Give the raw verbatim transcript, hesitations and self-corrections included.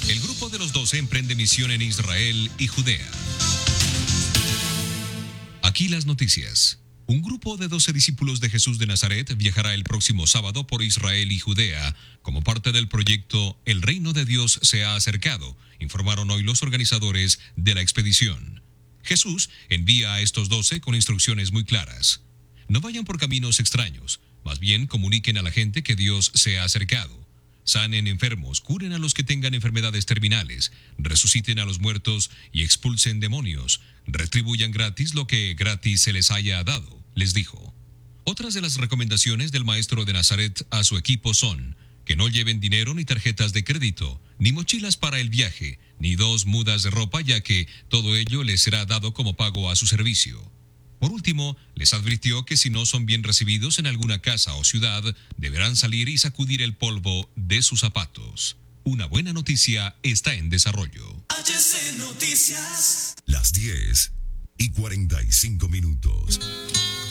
El grupo de los doce emprende misión en Israel y Judea. Aquí las noticias. Un grupo de doce discípulos de Jesús de Nazaret viajará el próximo sábado por Israel y Judea como parte del proyecto El Reino de Dios se ha acercado, informaron hoy los organizadores de la expedición. Jesús envía a estos doce con instrucciones muy claras. No vayan por caminos extraños, más bien comuniquen a la gente que Dios se ha acercado. Sanen enfermos, curen a los que tengan enfermedades terminales, resuciten a los muertos y expulsen demonios. Retribuyan gratis lo que gratis se les haya dado, les dijo. Otras de las recomendaciones del maestro de Nazaret a su equipo son que no lleven dinero ni tarjetas de crédito, ni mochilas para el viaje, ni dos mudas de ropa, ya que todo ello les será dado como pago a su servicio. Por último, les advirtió que si no son bien recibidos en alguna casa o ciudad, deberán salir y sacudir el polvo de sus zapatos. Una buena noticia está en desarrollo. H C Noticias. Las diez y cuarenta y cinco minutos.